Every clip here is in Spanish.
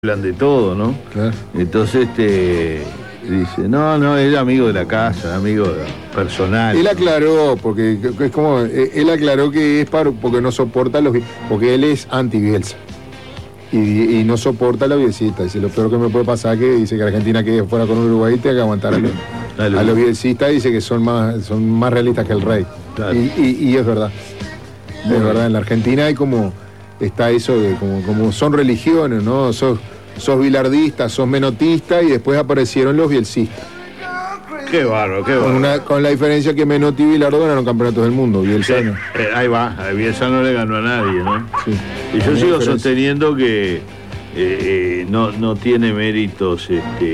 hablan de todo, ¿no? Claro. Entonces dice, no, era amigo de la casa, amigo personal. Él aclaró, porque es como, él aclaró que es porque no soporta porque él es anti-Bielsa. Y no soporta a la bielcista. Dice, lo peor que me puede pasar es que dice que Argentina quede fuera con Uruguay tiene que aguantar a los bielcistas. Dice que son más realistas que el rey. Claro. Y es verdad. Muy es verdad, en la Argentina hay está eso de como son religiones, ¿no? Sos bilardista, sos menotista y después aparecieron los bielcistas. Qué bárbaro, qué bárbaro. Con la diferencia que Menotti y Bilardo ganaron campeonatos del mundo, Bielsa no. Ahí va, a Bielsa no le ganó a nadie, ¿no? Sí. Y yo sigo sosteniendo que no tiene méritos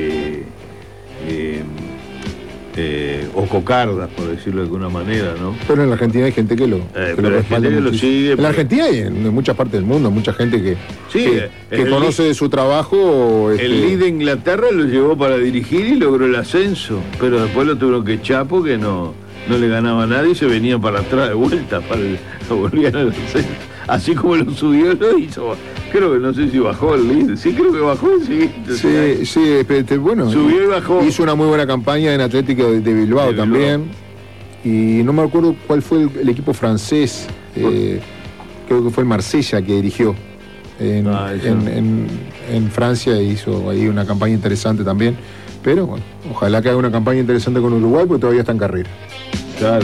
o cocardas, por decirlo de alguna manera, ¿no? Pero en la Argentina hay gente que lo respalda. Que lo sigue. En la Argentina y en muchas partes del mundo, mucha gente que conoce de su trabajo. El lead de Inglaterra lo llevó para dirigir y logró el ascenso, pero después lo tuvieron que echar porque no le ganaba a nadie y se venían para atrás de vuelta, volvían al ascenso. Así como lo subió, lo hizo. Creo que no sé si bajó el líder. Sí, creo que bajó el siguiente. Sí, bueno. Subió y bajó. Hizo una muy buena campaña en Atlético de Bilbao también. Y no me acuerdo cuál fue el equipo francés. Creo que fue el Marsella que dirigió en Francia. Hizo ahí una campaña interesante también. Pero bueno, ojalá que haga una campaña interesante con Uruguay porque todavía está en carrera. Claro.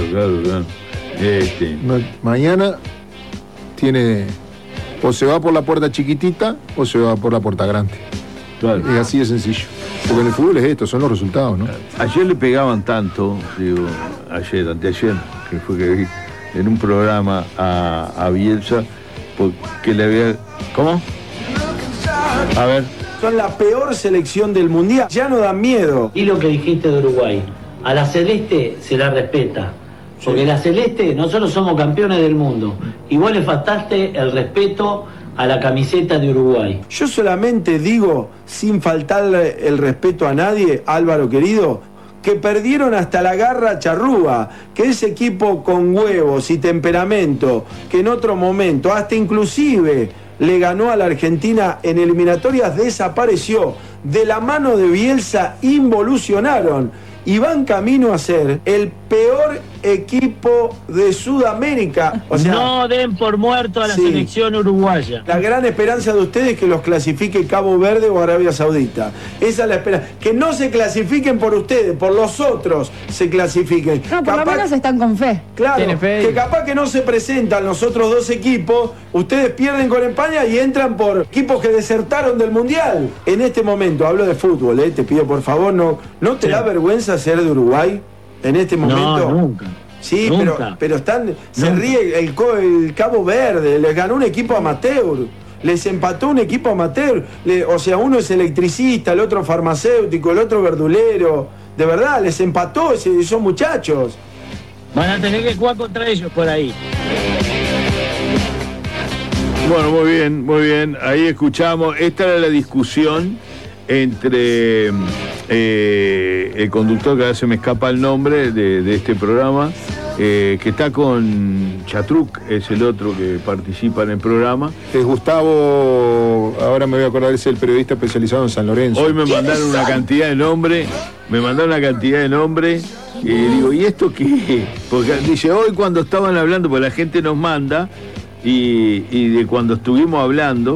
Mañana tiene, o se va por la puerta chiquitita o se va por la puerta grande. Claro. Es así de sencillo. Porque en el fútbol es esto, son los resultados, ¿no? Ayer le pegaban tanto, anteayer, que fue que vi en un programa a Bielsa, porque le había... ¿Cómo? A ver. Son la peor selección del mundial, ya no dan miedo. Y lo que dijiste de Uruguay, a la Celeste se la respeta. Porque la Celeste, nosotros somos campeones del mundo. Y vos le faltaste el respeto a la camiseta de Uruguay. Yo solamente digo, sin faltarle el respeto a nadie, Álvaro querido, que perdieron hasta la garra charrúa, que ese equipo con huevos y temperamento, que en otro momento, hasta inclusive le ganó a la Argentina en eliminatorias, desapareció. De la mano de Bielsa involucionaron y van camino a ser el peor equipo de Sudamérica. O sea, no den por muerto a la selección uruguaya. La gran esperanza de ustedes es que los clasifique Cabo Verde o Arabia Saudita. Esa es la esperanza. Que no se clasifiquen por ustedes, por los otros se clasifiquen. No, por lo menos están con fe. Claro, que capaz que no se presentan los otros dos equipos, ustedes pierden con España y entran por equipos que desertaron del Mundial. En este momento, hablo de fútbol, te pido por favor, ¿no te da vergüenza ser de Uruguay? En este momento. No, nunca. Sí, nunca. pero se ríe el Cabo Verde, les ganó un equipo amateur, les empató un equipo amateur, o sea, uno es electricista, el otro farmacéutico, el otro verdulero, de verdad, les empató esos muchachos. Van a tener que jugar contra ellos por ahí. Bueno, muy bien, ahí escuchamos, esta era la discusión entre el conductor, que ahora se me escapa el nombre de este programa, que está con Chatruc, es el otro que participa en el programa. Es Gustavo, ahora me voy a acordar, es el periodista especializado en San Lorenzo. Hoy me mandaron una cantidad de nombres, y digo, ¿y esto qué? Porque dice, hoy cuando estaban hablando, porque la gente nos manda, y de cuando estuvimos hablando,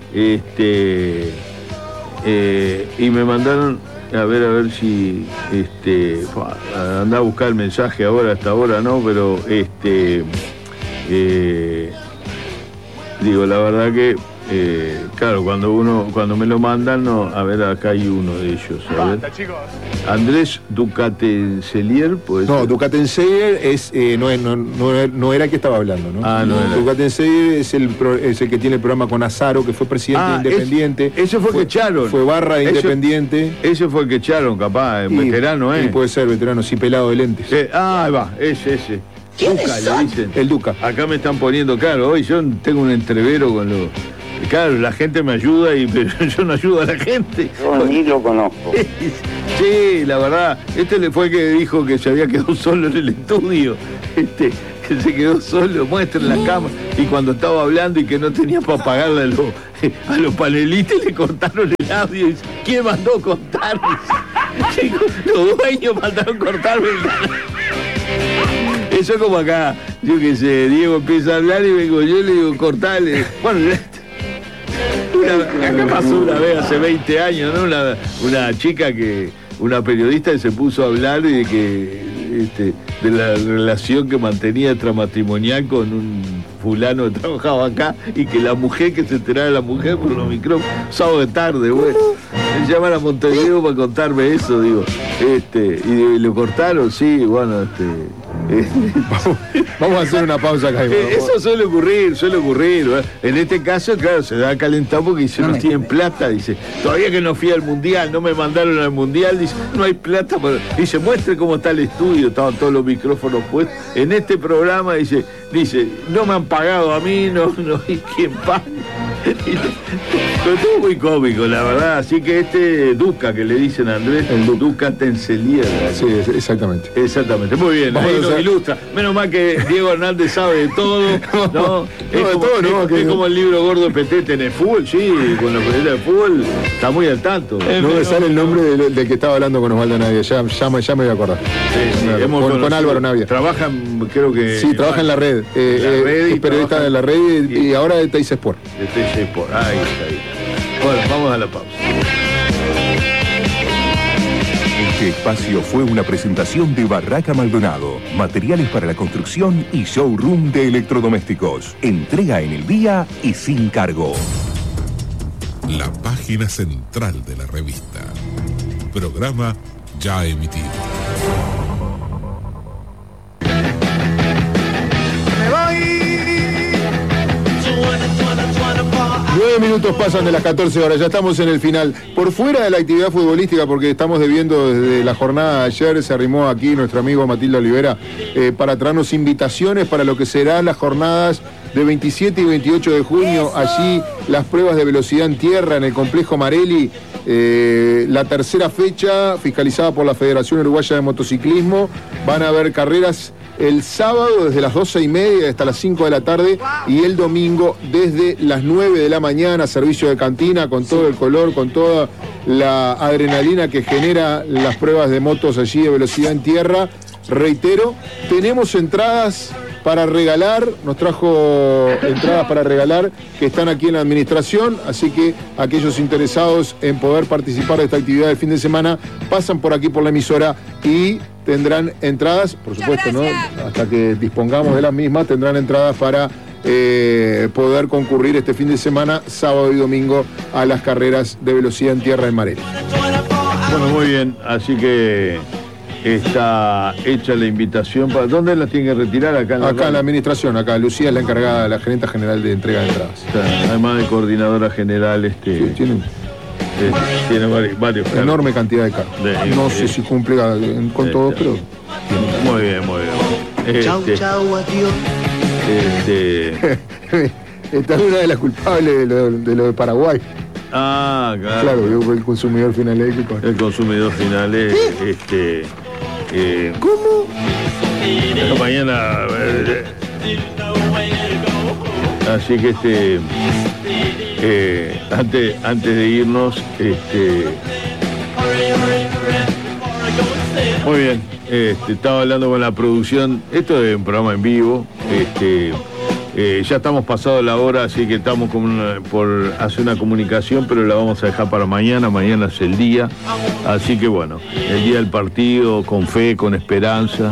y me mandaron, a ver si anda a buscar el mensaje hasta ahora no, pero digo, la verdad que claro, cuando me lo mandan, a ver, acá hay uno de ellos, a ver. Andrés Ducatenselier, pues. No, Ducatenselier no era el que estaba hablando, ¿no? No era. Ducatenselier es el que tiene el programa con Azaro, que fue presidente Independiente. Ese fue que echaron. Fue barra de Independiente. Ese fue el que echaron, capaz, veterano, Sí, puede ser veterano, sí, pelado de lentes. Ahí va, ese. Duca, le dicen. El Duca. Acá me están poniendo, claro, hoy yo tengo un entrevero con los... Claro, la gente me ayuda, pero yo no ayudo a la gente. Yo ni lo conozco. Sí, la verdad, fue el que dijo que se había quedado solo en el estudio. que se quedó solo, muestra en la cama, y cuando estaba hablando y que no tenía para pagarle a los panelistas, le cortaron el audio. Y dice, ¿quién mandó cortar? Dice, los dueños mandaron cortarme el audio. Eso es como acá, yo qué sé, Diego empieza a hablar y vengo yo le digo, cortale. Bueno, acá pasó una vez hace 20 años, ¿no? Una chica una periodista que se puso a hablar de que de la relación que mantenía extramatrimonial con un fulano que trabajaba acá, y que la mujer, que se enteraba de la mujer por los micrófonos, sábado de tarde, bueno. Me llaman a Montevideo para contarme eso, digo. Y lo cortaron, sí, bueno, Vamos a hacer una pausa acá. Eso suele ocurrir. ¿Eh? En este caso, claro, se da calentado porque dice, no tienen plata. Dice, todavía que no fui al mundial, no me mandaron al mundial. Dice, no hay plata. Dice, muestre cómo está el estudio. Estaban todos los micrófonos puestos. En este programa dice, no me han pagado a mí, no hay quien pague. Pero todo muy cómico, la verdad. Así que Duca, que le dicen a Andrés, el Duca Tencelier. Sí, exactamente. Exactamente, muy bien. Ahí nos ilustra. Menos mal que Diego Hernández sabe de todo, ¿no? Es como el libro gordo de Petete en el fútbol, sí, con los periodistas de fútbol está muy al tanto. No me sale el nombre del que estaba hablando con Osvaldo Navia, ya me voy a acordar. Sí, con Álvaro Navia. Trabajan, creo que... Sí, trabaja en la red. Es periodista de la red y ahora de Teis Sport. De Teis Sport, ahí está. Bueno, vamos a la pausa. Este espacio fue una presentación de Barraca Maldonado, materiales para la construcción y showroom de electrodomésticos. Entrega en el día y sin cargo. La página central de la revista. Programa ya emitido. 9 minutos pasan de las 14 horas, ya estamos en el final. Por fuera de la actividad futbolística, porque estamos debiendo desde la jornada de ayer, se arrimó aquí nuestro amigo Matilde Olivera para traernos invitaciones para lo que serán las jornadas de 27 y 28 de junio. Allí las pruebas de velocidad en tierra en el complejo Marelli, la tercera fecha fiscalizada por la Federación Uruguaya de Motociclismo. Van a haber carreras el sábado desde las 12:30 hasta las 5 de la tarde y el domingo desde las 9 de la mañana, servicio de cantina con todo el color, con toda la adrenalina que genera las pruebas de motos allí de velocidad en tierra. Reitero, tenemos entradas para regalar, nos trajo entradas para regalar que están aquí en la administración, así que aquellos interesados en poder participar de esta actividad del fin de semana pasan por aquí por la emisora y tendrán entradas, por supuesto, ¿no? Hasta que dispongamos de las mismas, tendrán entradas para poder concurrir este fin de semana, sábado y domingo, a las carreras de velocidad en tierra en Marelli. Bueno, muy bien, así que está hecha la invitación. ¿Para dónde las tienen que retirar? Acá en la administración, acá. Lucía es la encargada, la gerente general de entrega de entradas. Además de coordinadora general, sí, tiene varios cargos. Enorme cantidad de cargos. No sé si cumple con todos, pero... Muy bien. Chau, adiós. Esta es una de las culpables de lo de Paraguay. Ah, claro. Claro, el consumidor final es... El consumidor final es... ¿Cómo? Mañana... así que antes de irnos, muy bien, estaba hablando con la producción. Esto es un programa en vivo. Ya estamos pasado la hora, así que estamos por hacer una comunicación, pero la vamos a dejar para mañana. Mañana es el día, así que bueno, el día del partido, con fe, con esperanza.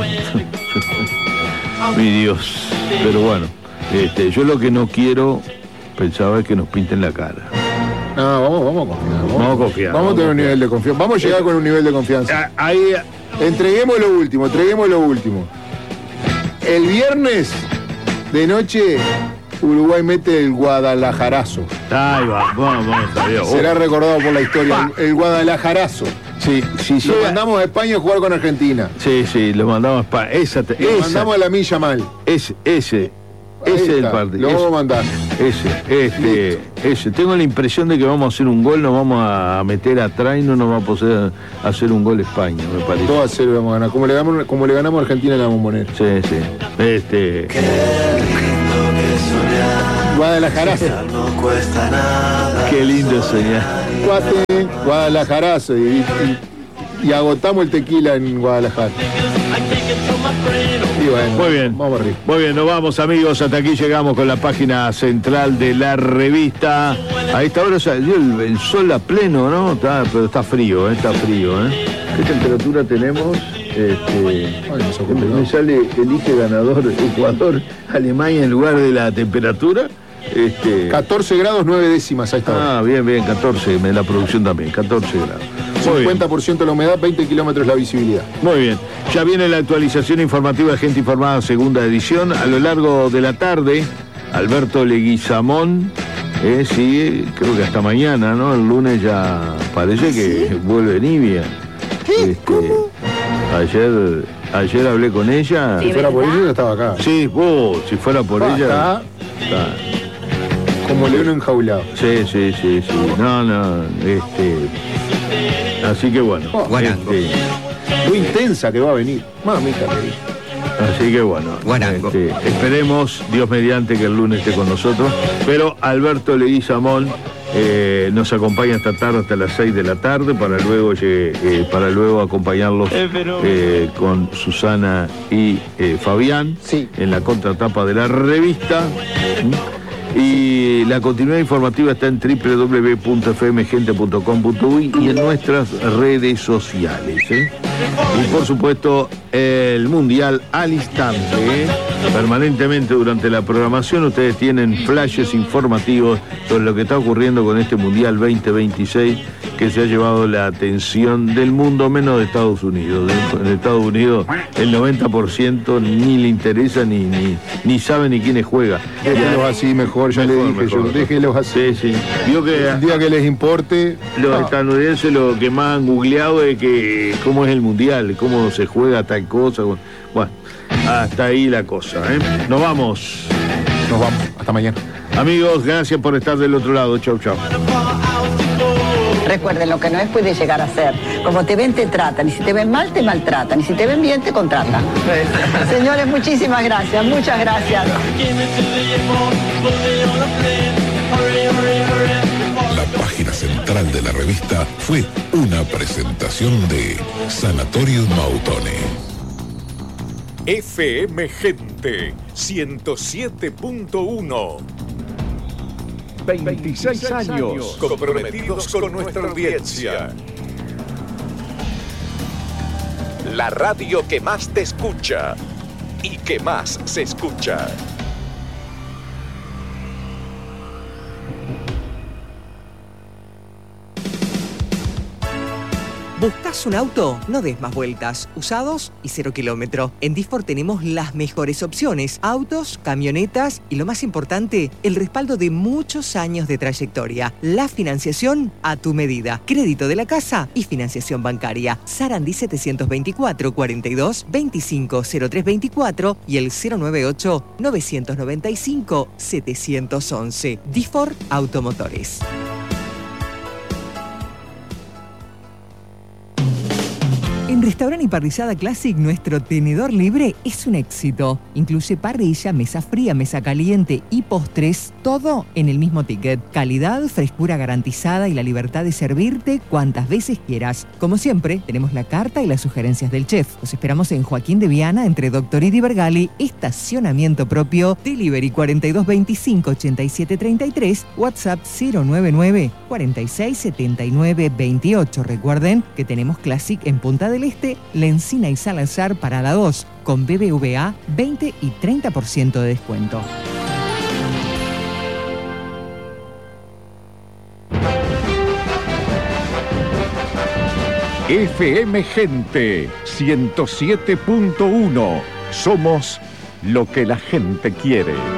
Mi Dios, pero bueno, yo lo que no quiero, pensaba, es que nos pinten la cara. No, vamos a confiar. Vamos a tener un nivel de confianza. Vamos a llegar con un nivel de confianza. Ahí. Entreguemos lo último. El viernes de noche, Uruguay mete el Guadalajarazo. Ahí va, vamos a ver. Será recordado por la historia, el Guadalajarazo. Sí. Lo mandamos a España a jugar con Argentina. Sí, lo mandamos a España. Lo mandamos a la Milla mal. Ese. Ese es el partido. Lo vamos a mandar. Ese. Tengo la impresión de que vamos a hacer un gol, nos vamos a meter atrás y no nos va a poder hacer un gol España, me parece. 2-0 vamos a ganar. Como le ganamos a Argentina en la Bombonera. Sí. Guadalajarazo. No cuesta nada. Qué lindo soñar. Guadalajarazo. Y agotamos el tequila en Guadalajara. Y bueno, muy bien, vamos arriba. Muy bien, nos vamos, amigos. Hasta aquí llegamos con la página central de la revista. A esta hora salió el sol a pleno, ¿no? Pero está frío, está frío, ¿eh? ¿Qué temperatura tenemos? Me sale, elige ganador Ecuador, Alemania en lugar de la temperatura. 14 grados 9 décimas a esta hora. Bien, 14, la producción también, 14 grados. 50% la humedad, 20 kilómetros la visibilidad. Muy bien, ya viene la actualización informativa de Gente Informada, segunda edición. A lo largo de la tarde, Alberto Leguizamón, sí, creo que hasta mañana, ¿no? El lunes ya parece que vuelve Nibia. ¿Cómo? Ayer hablé con ella. Si fuera por ella, estaba acá. Sí, si fuera por ella. Está como león enjaulado. Sí. No. Así que bueno. Muy intensa que va a venir. Mamita querida. Así que bueno. Esperemos, Dios mediante, que el lunes esté con nosotros. Pero Alberto Leguizamón nos acompaña esta tarde hasta las 6 de la tarde para luego acompañarlos con Susana y Fabián en la contratapa de la revista. Y la continuidad informativa está en www.fmgente.com.uy y en nuestras redes sociales. Y por supuesto, el Mundial al instante. Permanentemente durante la programación ustedes tienen flashes informativos sobre lo que está ocurriendo con este Mundial 2026 que se ha llevado la atención del mundo, menos de Estados Unidos. En Estados Unidos el 90% ni le interesa ni sabe ni quiénes juegan. Déjenlos así mejor, ya le dije yo. Déjenlos así. Sí. Vio que el día que les importe. Los estadounidenses lo que más han googleado es que cómo es el Mundial, cómo se juega tal cosa. Bueno, hasta ahí la cosa, ¿eh? Nos vamos. Hasta mañana. Amigos, gracias por estar del otro lado. Chau. Recuerden, lo que no es puede llegar a ser. Como te ven, te tratan. Y si te ven mal, te maltratan. Y si te ven bien, te contratan. Señores, muchísimas gracias. Muchas gracias. La página central de la revista fue una presentación de Sanatorio Mautone. FM Gente 107.1. 26 años comprometidos con nuestra audiencia. La radio que más te escucha y que más se escucha. ¿Buscas un auto? No des más vueltas. Usados y 0 kilómetro. En Difor tenemos las mejores opciones. Autos, camionetas y lo más importante, el respaldo de muchos años de trayectoria. La financiación a tu medida. Crédito de la casa y financiación bancaria. Sarandí 724 42 25 0324 y el 098 995 711. Difor Automotores. En Restaurant y Parrillada Classic, nuestro tenedor libre es un éxito. Incluye parrilla, mesa fría, mesa caliente y postres, todo en el mismo ticket. Calidad, frescura garantizada y la libertad de servirte cuantas veces quieras. Como siempre, tenemos la carta y las sugerencias del chef. Los esperamos en Joaquín de Viana, entre Doctor y Vergali, estacionamiento propio, delivery 4225 8733, WhatsApp 099 4679 28. Recuerden que tenemos Classic en Punta del Este, La Encina y Salazar para la 2, con BBVA 20 y 30% de descuento. FM Gente 107.1. Somos lo que la gente quiere.